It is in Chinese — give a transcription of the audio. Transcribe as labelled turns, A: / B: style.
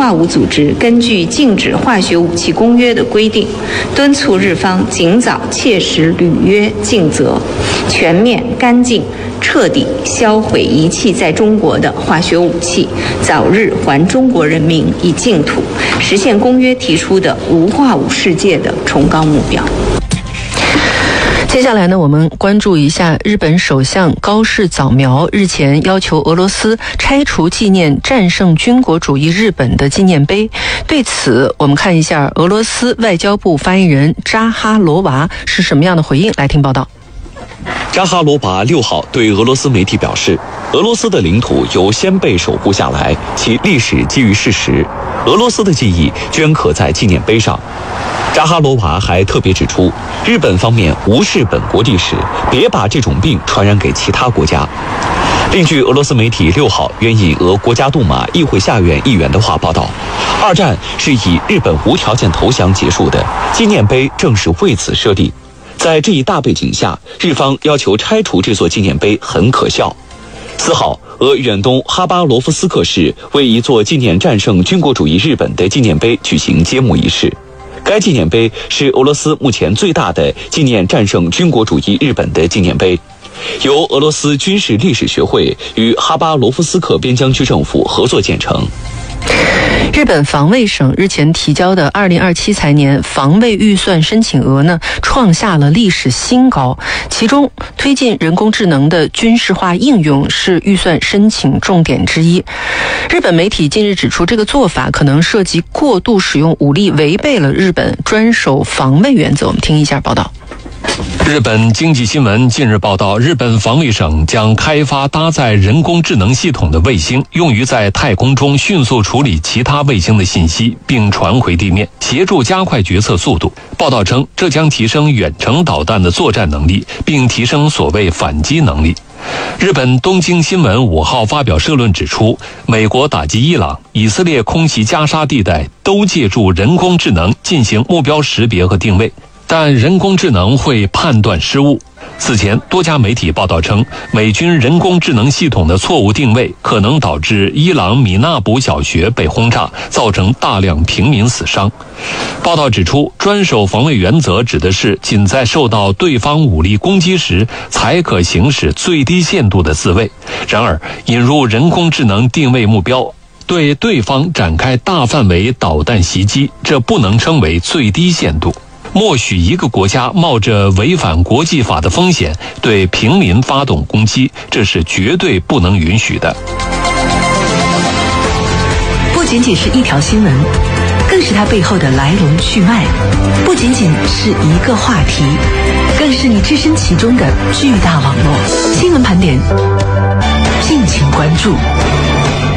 A: 化武组织根据禁止化学武器公约的规定，敦促日方尽早切实履约尽责，全面干净彻底销毁遗弃在中国的化学武器，早日还中国人民以净土，实现公约提出的无化武世界的崇高目标。
B: 接下来呢，我们关注一下日本首相高市早苗日前要求俄罗斯拆除纪念战胜军国主义日本的纪念碑。对此，我们看一下俄罗斯外交部发言人扎哈罗娃是什么样的回应，来听报道。
C: 扎哈罗娃6号对俄罗斯媒体表示，俄罗斯的领土由先辈守护下来，其历史基于事实，俄罗斯的记忆镌刻在纪念碑上。扎哈罗娃还特别指出，日本方面无视本国历史，别把这种病传染给其他国家。另据俄罗斯媒体6号援引俄国家杜马议会下院议员的话报道，二战是以日本无条件投降结束的，纪念碑正是为此设立。在这一大背景下，日方要求拆除这座纪念碑很可笑。4号，俄远东哈巴罗夫斯克市为一座纪念战胜军国主义日本的纪念碑举行揭幕仪式。该纪念碑是俄罗斯目前最大的纪念战胜军国主义日本的纪念碑，由俄罗斯军事历史学会与哈巴罗夫斯克边疆区政府合作建成。
B: 日本防卫省日前提交的2027财年防卫预算申请额呢，创下了历史新高。其中，推进人工智能的军事化应用是预算申请重点之一。日本媒体近日指出，这个做法可能涉及过度使用武力，违背了日本专守防卫原则。我们听一下报道。
D: 日本经济新闻近日报道，日本防卫省将开发搭载人工智能系统的卫星，用于在太空中迅速处理其他卫星的信息，并传回地面，协助加快决策速度。报道称，这将提升远程导弹的作战能力，并提升所谓反击能力。日本东京新闻5号发表社论指出，美国打击伊朗、以色列空袭加沙地带都借助人工智能进行目标识别和定位，但人工智能会判断失误。此前，多家媒体报道称，美军人工智能系统的错误定位可能导致伊朗米纳卜小学被轰炸，造成大量平民死伤。报道指出，专守防卫原则指的是仅在受到对方武力攻击时才可行使最低限度的自卫。然而，引入人工智能定位目标，对对方展开大范围导弹袭击，这不能称为最低限度。默许一个国家冒着违反国际法的风险对平民发动攻击，这是绝对不能允许的。
E: 不仅仅是一条新闻，更是它背后的来龙去脉；不仅仅是一个话题，更是你置身其中的巨大网络。新闻盘点，敬请关注。